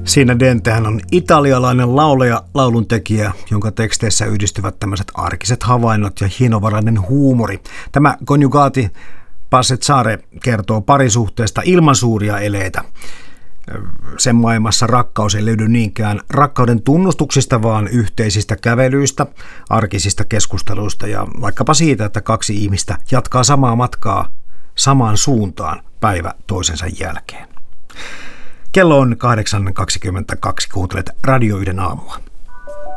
Siinä Dentehän on italialainen laulaja, lauluntekijä, jonka teksteissä yhdistyvät tämmöiset arkiset havainnot ja hienovarainen huumori. Tämä konjugaati passeggiare kertoo parisuhteesta ilman suuria eleitä. Sen maailmassa rakkaus ei löydy niinkään rakkauden tunnustuksista, vaan yhteisistä kävelyistä, arkisista keskusteluista ja vaikkapa siitä, että kaksi ihmistä jatkaa samaa matkaa samaan suuntaan päivä toisensa jälkeen. Kello on 8.22, kuuntelet Radio 1 aamua.